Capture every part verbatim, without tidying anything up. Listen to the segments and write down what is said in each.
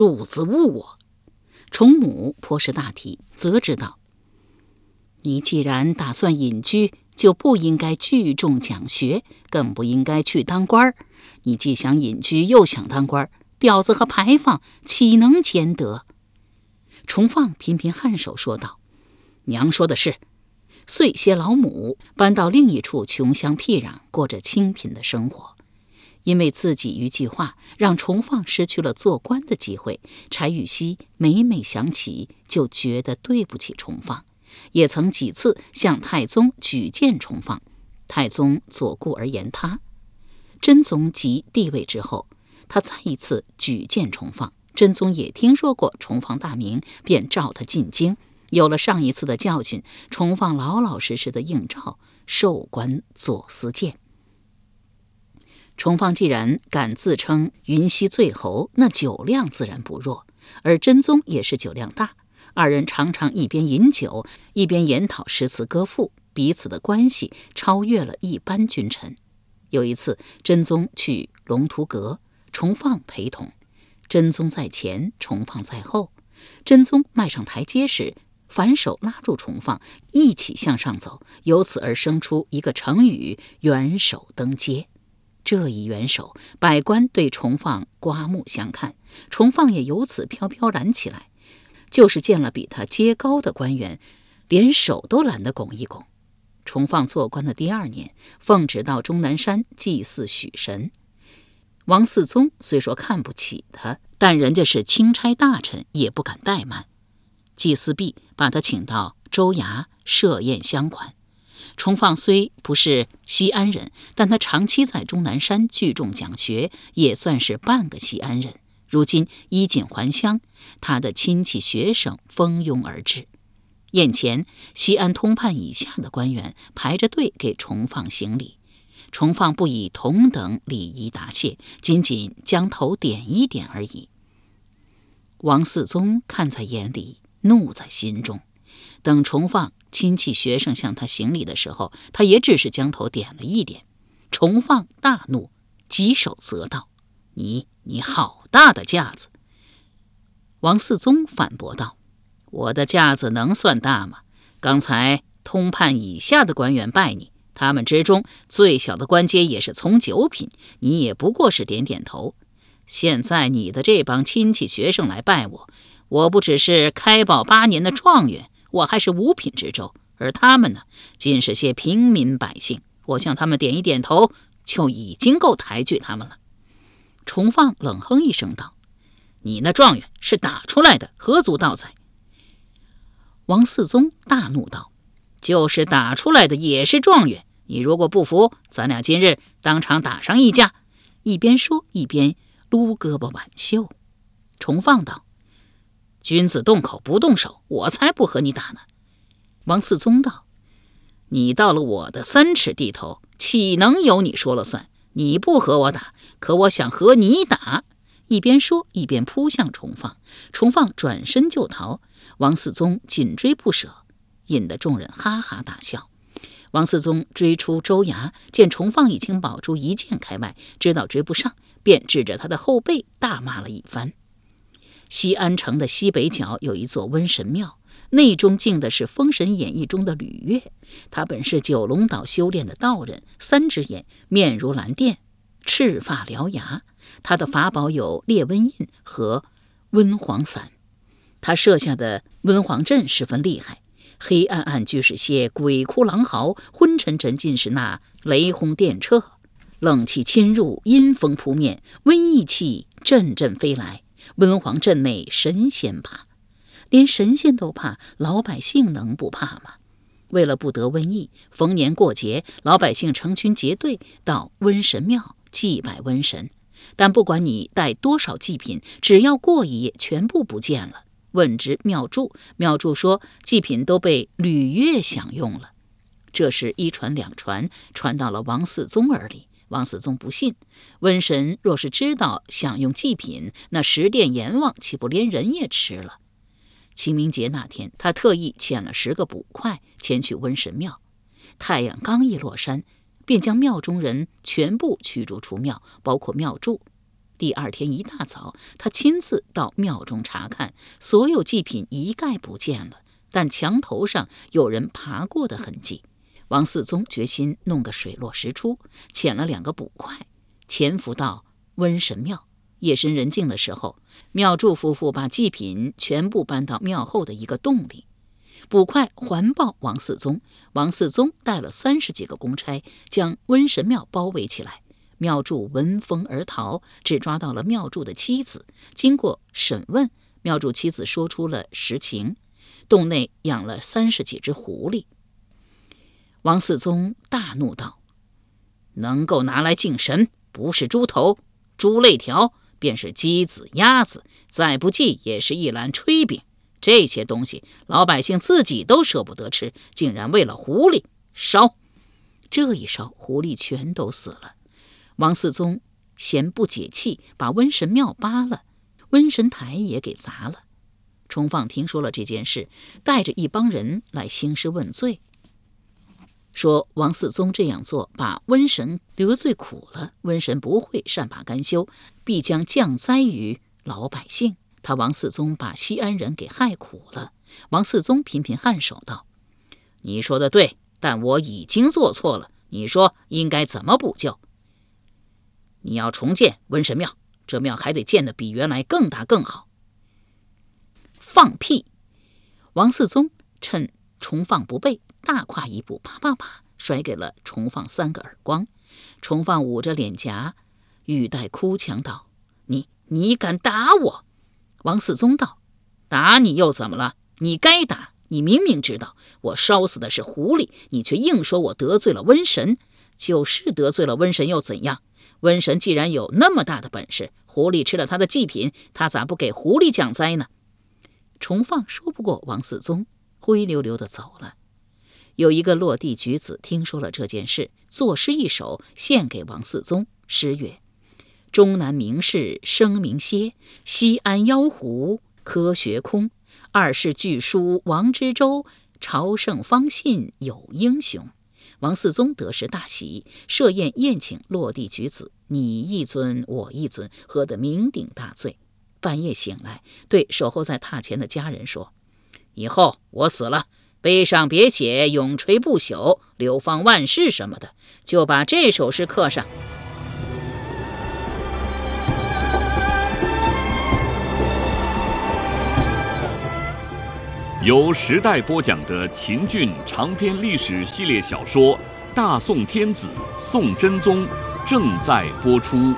褥子误我。崇母颇识大体，责之道：你既然打算隐居，就不应该聚众讲学，更不应该去当官。你既想隐居，又想当官，婊子和牌坊岂能兼得？崇放频频颔首说道：娘说的是。遂携老母搬到另一处穷乡僻壤，过着清贫的生活。因为自己一句话让崇放失去了做官的机会，柴玉溪每每想起就觉得对不起崇放，也曾几次向太宗举荐崇放，太宗左顾而言他。真宗即帝位之后，他再一次举荐崇放，真宗也听说过崇放大名，便召他进京。有了上一次的教训，崇放老老实实的应召，授官左司谏。崇放既然敢自称云溪醉侯，那酒量自然不弱，而真宗也是酒量大，二人常常一边饮酒，一边研讨诗词歌赋，彼此的关系超越了一般君臣。有一次，真宗去龙图阁，崇放陪同，真宗在前，崇放在后。真宗迈上台阶时，反手拉住崇放，一起向上走，由此而生出一个成语“元首登阶”。这一元首，百官对崇放刮目相看，崇放也由此飘飘然起来。就是见了比他阶高的官员，连手都懒得拱一拱。崇放做官的第二年，奉旨到终南山祭祀许神。王嗣宗虽说看不起他，但人家是钦差大臣，也不敢怠慢。祭祀毕，把他请到州衙设宴相款。崇放虽不是西安人，但他长期在终南山聚众讲学，也算是半个西安人。如今衣锦还乡，他的亲戚学生蜂拥而至。宴前，西安通判以下的官员排着队给崇放行礼，崇放不以同等礼仪答谢，仅仅将头点一点而已。王嗣宗看在眼里，怒在心中。等崇放亲戚学生向他行礼的时候，他也只是将头点了一点。崇放大怒，举手责道：你你好大的架子！王嗣宗反驳道：我的架子能算大吗？刚才通判以下的官员拜你，他们之中最小的官阶也是从九品，你也不过是点点头。现在你的这帮亲戚学生来拜我，我不只是开宝八年的状元，我还是五品知州，而他们呢，尽是些平民百姓，我向他们点一点头，就已经够抬举他们了。崇放冷哼一声道：你那状元是打出来的，何足道哉？王嗣宗大怒道：就是打出来的也是状元，你如果不服，咱俩今日当场打上一架。一边说一边撸胳膊挽袖。崇放道：君子动口不动手，我才不和你打呢。王嗣宗道：你到了我的三尺地头，岂能由你说了算？你不和我打，可我想和你打。一边说一边扑向崇放，崇放转身就逃，王嗣宗紧追不舍，引得众人哈哈大笑。王嗣宗追出州衙，见崇放已经保住一箭开外，知道追不上，便指着他的后背大骂了一番。西安城的西北角有一座瘟神庙，内中敬的是《封神演义》中的吕岳，他本是九龙岛修炼的道人，三只眼，面如蓝靛，赤发獠牙。他的法宝有列瘟印和温黄伞，他设下的温黄阵十分厉害，黑暗暗俱是些鬼哭狼嚎，昏沉沉尽是那雷轰电掣，冷气侵入，阴风扑面，瘟疫气阵阵飞来。温黄阵内神仙怕，连神仙都怕，老百姓能不怕吗？为了不得瘟疫，逢年过节，老百姓成群结队到瘟神庙祭拜瘟神，但不管你带多少祭品，只要过一夜全部不见了。问之庙祝，庙祝说祭品都被吕岳享用了。这事一传两传，传到了王嗣宗耳里。王嗣宗不信，瘟神若是知道享用祭品，那十殿阎王岂不连人也吃了？清明节那天，他特意遣了十个捕快前去瘟神庙。太阳刚一落山，便将庙中人全部驱逐出庙，包括庙祝。 第二天一大早，他亲自到庙中查看，所有祭品一概不见了，但墙头上有人爬过的痕迹。王嗣宗决心弄个水落石出，遣了两个捕快潜伏到瘟神庙。夜深人静的时候，庙祝夫妇把祭品全部搬到庙后的一个洞里。捕快环抱王嗣宗，王嗣宗带了三十几个公差，将瘟神庙包围起来。庙祝闻风而逃，只抓到了庙祝的妻子。经过审问，庙祝妻子说出了实情，洞内养了三十几只狐狸。王嗣宗大怒道：能够拿来敬神，不是猪头、猪肋条，便是鸡子、鸭子，再不济也是一篮炊饼。这些东西老百姓自己都舍不得吃，竟然为了狐狸烧。这一烧，狐狸全都死了。王嗣宗嫌不解气，把瘟神庙扒了，瘟神台也给砸了。崇放听说了这件事，带着一帮人来兴师问罪，说王嗣宗这样做把瘟神得罪苦了，瘟神不会善罢甘休，必将降灾于老百姓。他王嗣宗把西安人给害苦了。王嗣宗频频颔首道：你说的对，但我已经做错了，你说应该怎么补救？你要重建瘟神庙，这庙还得建得比原来更大更好。放屁！王嗣宗趁崇放不备，大跨一步，啪啪啪甩给了崇放三个耳光。崇放捂着脸颊，语带哭腔道：你你敢打我？王嗣宗道：打你又怎么了？你该打，你明明知道我烧死的是狐狸，你却硬说我得罪了瘟神。就是得罪了瘟神又怎样？瘟神既然有那么大的本事，狐狸吃了他的祭品，他咋不给狐狸降灾呢？崇放说不过王嗣宗，灰溜溜地走了。有一个落地举子听说了这件事，作诗一首献给王嗣宗，诗曰：终南名士声名歇，西安妖狐科学空。二世巨书王之周，朝圣方信有英雄。王嗣宗得势大喜，设宴宴请落地举子，你一尊我一尊，喝得酩酊大醉。半夜醒来，对守候在榻前的家人说：以后我死了，碑上别写永垂不朽、流芳万世什么的，就把这首诗刻上。 由时代播讲的秦俊长篇历史系列小说《大宋天子宋真宗》正在播出。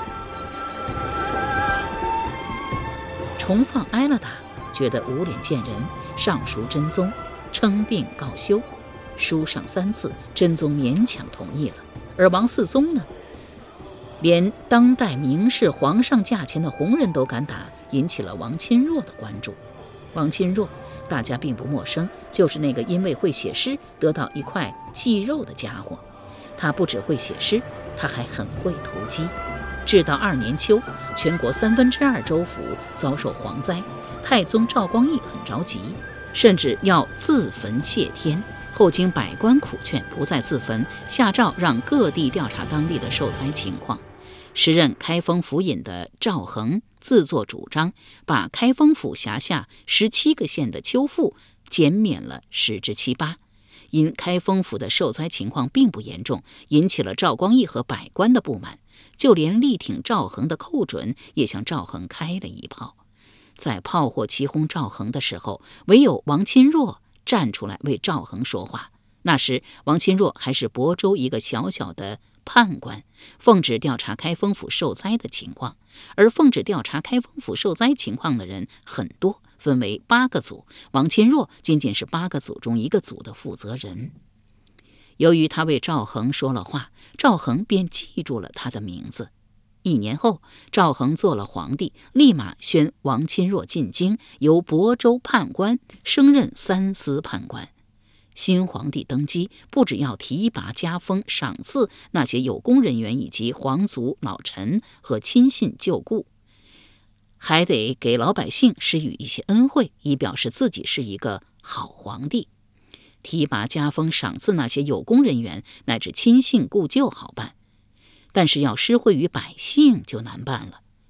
崇放挨了打，觉得无脸见人，上书真宗，称病告休。书上三次，真宗勉强同意了。而王嗣宗呢，连当代名士皇上驾前的红人都敢打，引起了王钦若的关注。王钦若大家并不陌生，就是那个因为会写诗得到一块祭肉的家伙。他不只会写诗，他还很会投机。至到二年秋，全国三分之二州府遭受蝗灾，太宗赵光义很着急，甚至要自焚谢天。后经百官苦劝，不再自焚，下诏让各地调查当地的受灾情况。时任开封府尹的赵恒自作主张，把开封府辖下十七个县的秋赋减免了十之七八。因开封府的受灾情况并不严重，引起了赵光义和百官的不满，就连力挺赵恒的寇准也向赵恒开了一炮。在炮火齐轰赵恒的时候，唯有王钦若站出来为赵恒说话。那时王钦若还是亳州一个小小的判官，奉旨调查开封府受灾的情况。而奉旨调查开封府受灾情况的人很多，分为八个组，王钦若仅仅是八个组中一个组的负责人。由于他为赵恒说了话，赵恒便记住了他的名字。一年后，赵恒做了皇帝，立马宣王钦若进京，由亳州判官升任三司判官。新皇帝登基，不只要提拔加封赏赐那些有功人员以及皇族老臣和亲信旧故，还得给老百姓施予一些恩惠，以表示自己是一个好皇帝。提拔加封赏赐那些有功人员乃至亲信故旧好办，但是要施惠于百姓就难办了。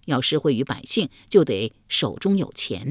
要施惠于百姓，就得手中有钱。